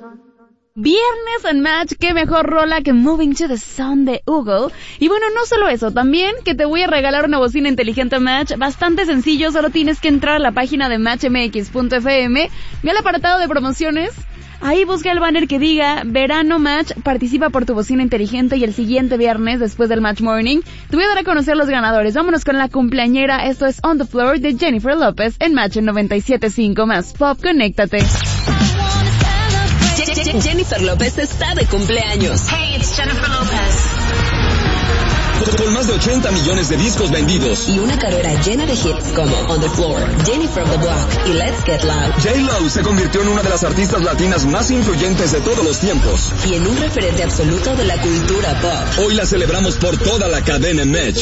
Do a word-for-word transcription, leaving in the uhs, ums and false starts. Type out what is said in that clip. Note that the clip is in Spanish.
Viernes en Match, qué mejor rola que Moving to the Sun de Hugo. Y bueno, no solo eso, también que te voy a regalar una bocina inteligente Match, bastante sencillo, solo tienes que entrar a la página de match m x punto f m, ve al apartado de promociones, ahí busca el banner que diga Verano Match, participa por tu bocina inteligente y el siguiente viernes, después del Match Morning, te voy a dar a conocer los ganadores. Vámonos con la cumpleañera, esto es On the Floor de Jennifer López en Match en noventa y siete punto cinco más Pop, conéctate. Jennifer López está de cumpleaños. Hey, it's Jennifer Lopez. Con más de ochenta millones de discos vendidos y una carrera llena de hits como On the Floor, Jennifer from the Block y Let's Get Loud, J-Lo se convirtió en una de las artistas latinas más influyentes de todos los tiempos y en un referente absoluto de la cultura pop. Hoy la celebramos por toda la cadena Match.